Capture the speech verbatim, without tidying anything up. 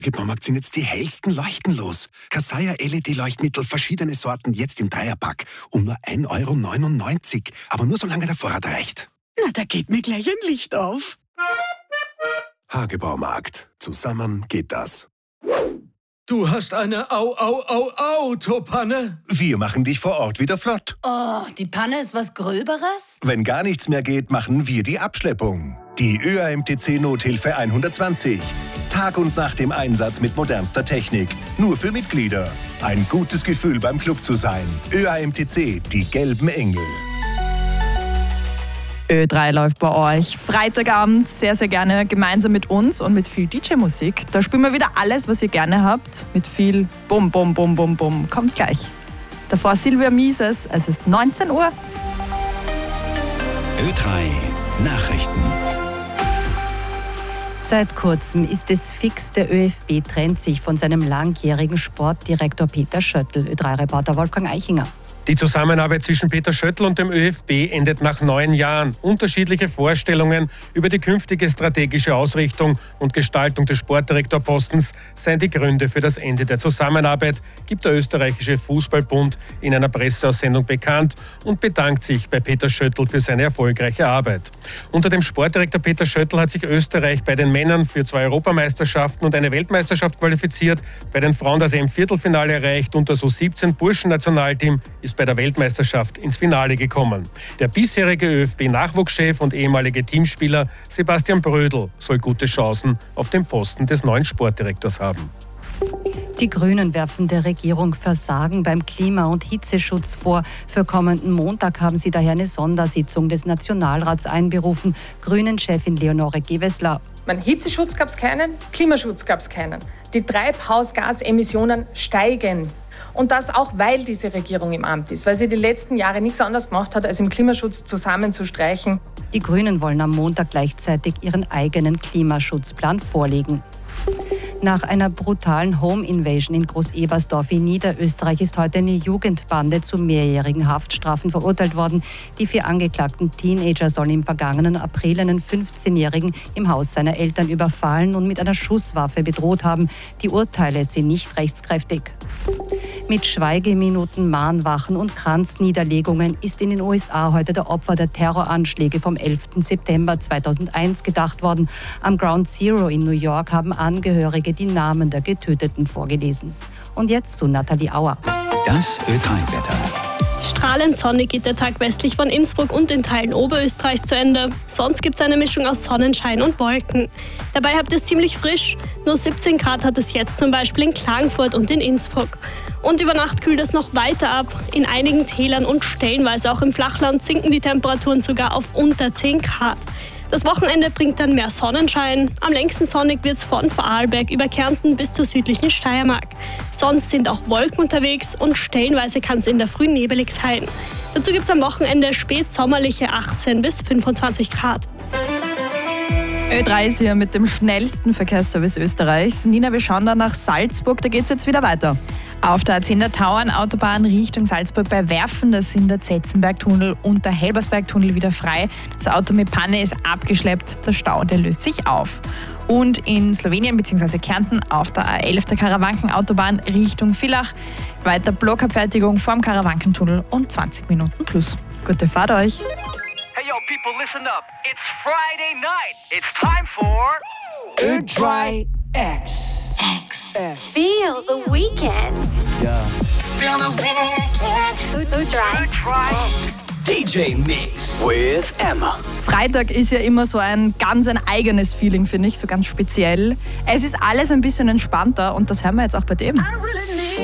Im Baumarkt sind jetzt die hellsten Leuchten los. Kasaya L E D-Leuchtmittel, verschiedene Sorten, jetzt im Dreierpack. Um nur ein Euro neunundneunzig. Aber nur solange der Vorrat reicht. Na, da geht mir gleich ein Licht auf. Hagebaumarkt. Zusammen geht das. Du hast eine Au-Au-Au-Autopanne. Wir machen dich vor Ort wieder flott. Oh, die Panne ist was Gröberes? Wenn gar nichts mehr geht, machen wir die Abschleppung. Die Ö A M T C-Nothilfe hundertzwanzig. Tag und Nacht im Einsatz mit modernster Technik. Nur für Mitglieder. Ein gutes Gefühl beim Club zu sein. Ö A M T C, die gelben Engel. Ö drei läuft bei euch Freitagabend sehr, sehr gerne gemeinsam mit uns und mit viel D J-Musik. Da spielen wir wieder alles, was ihr gerne habt, mit viel Bum, Bum, Bum, Bum, Bum. Kommt gleich. Davor Silvia Mises, es ist neunzehn Uhr. Ö drei Nachrichten. Seit kurzem ist es fix, der ÖFB trennt sich von seinem langjährigen Sportdirektor Peter Schöttl. Ö drei Reporter Wolfgang Eichinger. Die Zusammenarbeit zwischen Peter Schöttl und dem ÖFB endet nach neun Jahren. Unterschiedliche Vorstellungen über die künftige strategische Ausrichtung und Gestaltung des Sportdirektorpostens seien die Gründe für das Ende der Zusammenarbeit, gibt der österreichische Fußballbund in einer Presseaussendung bekannt und bedankt sich bei Peter Schöttl für seine erfolgreiche Arbeit. Unter dem Sportdirektor Peter Schöttl hat sich Österreich bei den Männern für zwei Europameisterschaften und eine Weltmeisterschaft qualifiziert, bei den Frauen das E M-Viertelfinale erreicht und das U siebzehn Burschen-Nationalteam ist bei der Weltmeisterschaft ins Finale gekommen. Der bisherige ÖFB-Nachwuchschef und ehemalige Teamspieler Sebastian Brödel soll gute Chancen auf den Posten des neuen Sportdirektors haben. Die Grünen werfen der Regierung Versagen beim Klima- und Hitzeschutz vor. Für kommenden Montag haben sie daher eine Sondersitzung des Nationalrats einberufen. Grünen-Chefin Leonore Gewessler. Mein Hitzeschutz gab es keinen, Klimaschutz gab es keinen. Die Treibhausgasemissionen steigen. Und das auch, weil diese Regierung im Amt ist, weil sie die letzten Jahre nichts anderes gemacht hat, als im Klimaschutz zusammenzustreichen. Die Grünen wollen am Montag gleichzeitig ihren eigenen Klimaschutzplan vorlegen. Nach einer brutalen Home-Invasion in Groß-Ebersdorf in Niederösterreich ist heute eine Jugendbande zu mehrjährigen Haftstrafen verurteilt worden. Die vier angeklagten Teenager sollen im vergangenen April einen fünfzehnjährigen im Haus seiner Eltern überfallen und mit einer Schusswaffe bedroht haben. Die Urteile sind nicht rechtskräftig. Mit Schweigeminuten, Mahnwachen und Kranzniederlegungen ist in den U S A heute der Opfer der Terroranschläge vom elften September zweitausendeins gedacht worden. Am Ground Zero in New York haben Angehörige die Namen der Getöteten vorgelesen. Und jetzt zu Nathalie Auer. Das Ö drei Wetter. Strahlend sonnig geht der Tag westlich von Innsbruck und in Teilen Oberösterreichs zu Ende. Sonst gibt es eine Mischung aus Sonnenschein und Wolken. Dabei habt ihr es ziemlich frisch. Nur siebzehn Grad hat es jetzt zum Beispiel in Klagenfurt und in Innsbruck. Und über Nacht kühlt es noch weiter ab. In einigen Tälern und stellenweise auch im Flachland sinken die Temperaturen sogar auf unter zehn Grad. Das Wochenende bringt dann mehr Sonnenschein. Am längsten sonnig wird es von Vorarlberg über Kärnten bis zur südlichen Steiermark. Sonst sind auch Wolken unterwegs und stellenweise kann es in der Früh nebelig sein. Dazu gibt es am Wochenende spätsommerliche achtzehn bis fünfundzwanzig Grad. Ö drei ist hier mit dem schnellsten Verkehrsservice Österreichs. Nina, wir schauen da nach Salzburg, da geht es jetzt wieder weiter. Auf der A zehn der Tauernautobahn Richtung Salzburg bei Werfen, da sind der Zetzenbergtunnel und der Helbersbergtunnel wieder frei. Das Auto mit Panne ist abgeschleppt, der Stau, der löst sich auf. Und in Slowenien bzw. Kärnten auf der A elf der Karawankenautobahn Richtung Villach weiter Blockabfertigung vorm Karawankentunnel und zwanzig Minuten plus. Gute Fahrt euch! Hey yo people, listen up. It's Friday night. It's time for Ö drei X. Feel the weekend. Ja. Feel the weekend. Ö drei D J Mix with Emma. Freitag ist ja immer so ein ganz ein eigenes Feeling, finde ich, so ganz speziell. Es ist alles ein bisschen entspannter und das hören wir jetzt auch bei dem. I really